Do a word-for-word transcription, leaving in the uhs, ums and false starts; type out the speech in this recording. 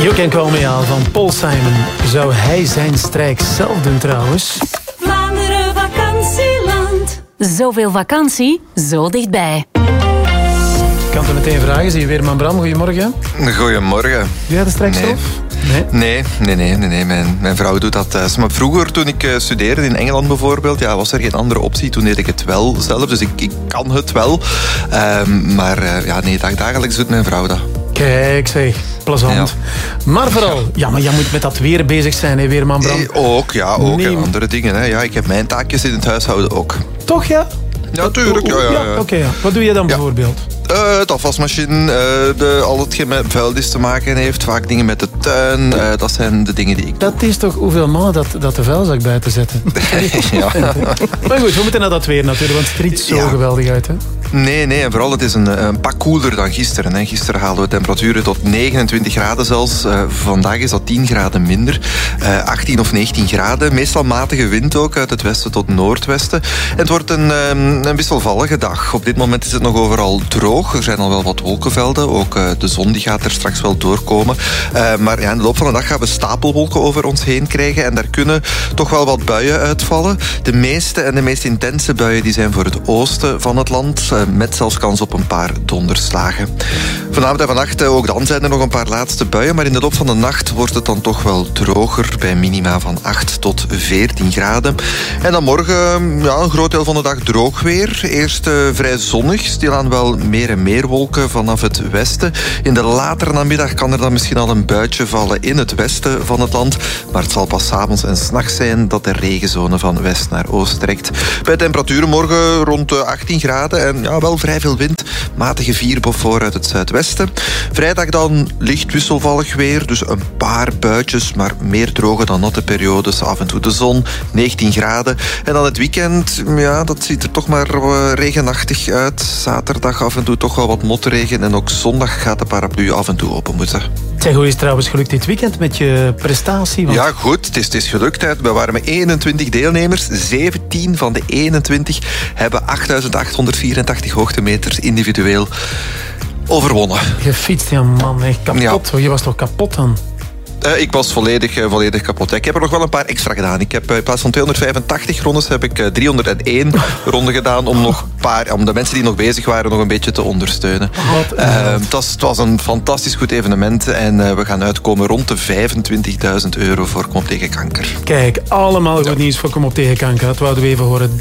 You Can Call Me Al van Paul Simon. Zou hij zijn strijk zelf doen trouwens? Vlaanderen vakantieland. Zoveel vakantie, zo dichtbij. Ik kan het meteen vragen. Zie je Weerman Bram, goedemorgen. Goedemorgen. Doe jij de strijk zelf? Nee. Nee, nee, nee, nee, nee. Mijn, mijn vrouw doet dat thuis. Maar vroeger, toen ik uh, studeerde in Engeland bijvoorbeeld, ja, was er geen andere optie. Toen deed ik het wel zelf, dus ik, ik kan het wel. Um, maar uh, ja, nee, dag, dagelijks doet mijn vrouw dat. Kijk, zeg, plezant. Ja. Maar vooral, ja, maar jij moet met dat weer bezig zijn, hè, Weerman Bram? Nee, ook, ja, ook. Nee. En andere dingen. Hè. Ja, ik heb mijn taakjes in het huishouden ook. Toch, ja? Ja, tuurlijk. Ja, ja, ja. ja, Oké, okay, ja. Wat doe je dan ja. bijvoorbeeld? Uh, het afwasmachine, uh, de, al hetgeen met vuilnis te maken heeft, vaak dingen met de tuin, uh, dat zijn de dingen die ik... Dat is toch hoeveel mannen dat, dat de vuilzak buiten zetten? Ja. Maar goed, we moeten naar dat weer natuurlijk, want het riet zo ja. geweldig uit, hè? Nee, nee, en vooral het is een, een pak koeler dan gisteren. Hè. Gisteren haalden we temperaturen tot negenentwintig graden zelfs. Uh, vandaag is dat tien graden minder. Uh, achttien of negentien graden. Meestal matige wind ook, uit het westen tot noordwesten. En het wordt een, um, een wisselvallige dag. Op dit moment is het nog overal droog. Er zijn al wel wat wolkenvelden. Ook uh, de zon die gaat er straks wel doorkomen. Uh, maar ja, in de loop van de dag gaan we stapelwolken over ons heen krijgen. En daar kunnen toch wel wat buien uitvallen. De meeste en de meest intense buien die zijn voor het oosten van het land. Uh, met zelfs kans op een paar donderslagen. Vanavond en vannacht, uh, ook dan zijn er nog een paar laatste buien. Maar in de loop van de nacht wordt het dan toch wel droger. Bij minima van acht tot veertien graden. En dan morgen ja, een groot deel van de dag droog weer. Eerst uh, vrij zonnig. Stilaan wel meer en meer wolken vanaf het westen. In de latere namiddag kan er dan misschien al een buitje vallen in het westen van het land. Maar het zal pas 's avonds en 's nachts zijn dat de regenzone van west naar oost trekt. Bij temperaturen morgen rond de achttien graden en ja, wel vrij veel wind. Matige vierbof voor uit het zuidwesten. Vrijdag dan licht wisselvallig weer. Dus een paar buitjes, maar meer droge dan natte periodes. Af en toe de zon, negentien graden. En dan het weekend, ja, dat ziet er toch maar uh, regenachtig uit. Zaterdag af en toe toch wel wat motregen. En ook zondag gaat de paraplu af en toe open moeten. Zeg, hoe is het trouwens gelukt dit weekend met je prestatie? Want... Ja, goed. Het is, het is gelukt. We waren met eenentwintig deelnemers. zeventien van de eenentwintig hebben achtduizend achthonderdvierentachtig hoogtemeters individueel overwonnen. Gefietst, ja man. Echt kapot. Ja. Je was toch kapot dan? Uh, ik was volledig, uh, volledig kapot. Ik heb er nog wel een paar extra gedaan. Ik heb uh, in plaats van tweehonderdvijfentachtig rondes heb ik uh, driehonderdéén ronden gedaan om, nog paar, om de mensen die nog bezig waren nog een beetje te ondersteunen. Uh, het, was, het was een fantastisch goed evenement en uh, we gaan uitkomen rond de vijfentwintigduizend euro voor Kom op tegen kanker. Kijk, allemaal goed ja. nieuws voor Kom op tegen kanker. Dat wouden we even horen.